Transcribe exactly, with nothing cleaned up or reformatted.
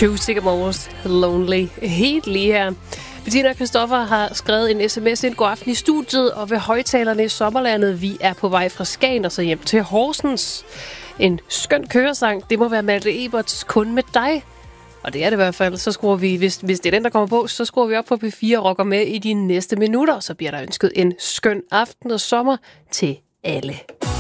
True Sycamores Lonely. Helt lige her. Bettina og Christoffer har skrevet en sms ind. God aften i studiet og ved højtalerne i sommerlandet. Vi er på vej fra Skagen og så hjem til Horsens. En skøn køresang. Det må være Malte Eberts Kun med dig. Og det er det i hvert fald. Så skruer vi, hvis, hvis det er den, der kommer på, så skruer vi op på P fire og rocker med i de næste minutter. Så bliver der ønsket en skøn aften og sommer til alle.